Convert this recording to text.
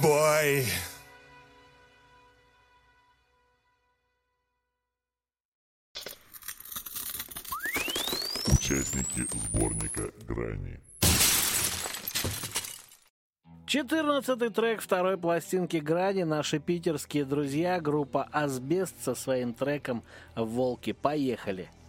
бой! Участники сборника «Грани». 14-й трек второй пластинки «Грани». Наши питерские друзья, группа «Асбест» со своим треком «Волки». Поехали!